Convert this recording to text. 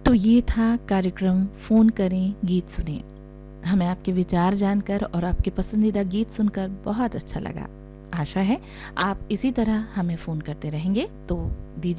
तो ये था कार्यक्रम फोन करें गीत सुने। हमें आपके विचार जानकर और आपके पसंदीदा गीत सुनकर बहुत अच्छा लगा। आशा है आप इसी तरह हमें फोन करते रहेंगे। तो दीजिए